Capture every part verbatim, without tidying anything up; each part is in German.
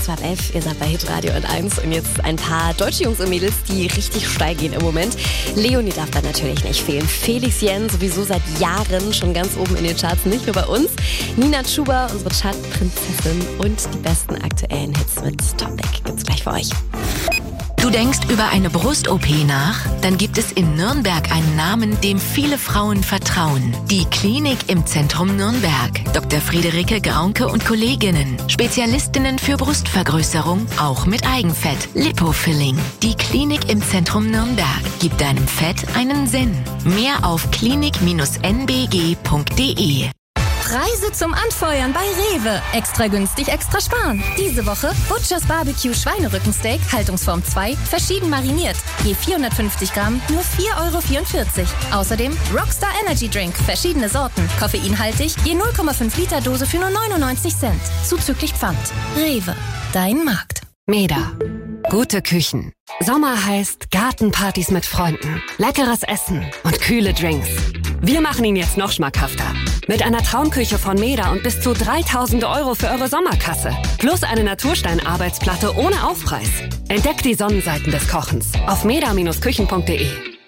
kurz vor elf, ihr seid bei Hitradio N eins und jetzt ein paar deutsche Jungs und Mädels, die richtig steil gehen im Moment. Leonie darf da natürlich nicht fehlen. Felix Jen sowieso seit Jahren schon ganz oben in den Charts, nicht nur bei uns. Nina Chuba, unsere Chartprinzessin und die besten aktuellen Hits mit Topic gibt's gleich für euch. Du denkst über eine Brust-O P nach? Dann gibt es in Nürnberg einen Namen, dem viele Frauen vertrauen. Die Klinik im Zentrum Nürnberg. Doktor Friederike Graunke und Kolleginnen. Spezialistinnen für Brustvergrößerung, auch mit Eigenfett. Lipofilling. Die Klinik im Zentrum Nürnberg gibt deinem Fett einen Sinn. Mehr auf klinik Bindestrich n b g punkt d e. Preise zum Anfeuern bei Rewe. Extra günstig, extra sparen. Diese Woche Butchers Barbecue Schweinerückensteak, Haltungsform zwei, verschieden mariniert. Je vierhundertfünfzig Gramm, nur vier Euro vierundvierzig. Außerdem Rockstar Energy Drink, verschiedene Sorten. Koffeinhaltig, je null Komma fünf Liter Dose für nur neunundneunzig Cent. Zuzüglich Pfand. Rewe, dein Markt. Meda. Gute Küchen. Sommer heißt Gartenpartys mit Freunden, leckeres Essen und kühle Drinks. Wir machen ihn jetzt noch schmackhafter. Mit einer Traumküche von Meda und bis zu dreitausend Euro für eure Sommerkasse. Plus eine Naturstein-Arbeitsplatte ohne Aufpreis. Entdeckt die Sonnenseiten des Kochens auf meda Bindestrich küchen punkt d e.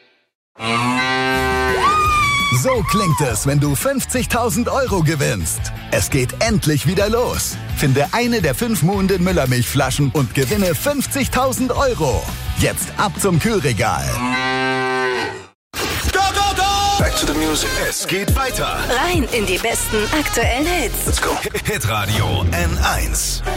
So klingt es, wenn du fünfzigtausend Euro gewinnst. Es geht endlich wieder los. Finde eine der fünf Muhnden Müllermilchflaschen und gewinne fünfzigtausend Euro. Jetzt ab zum Kühlregal. Go, go, go! Back to the music. Es geht weiter. Rein in die besten aktuellen Hits. Let's go. Hitradio N eins.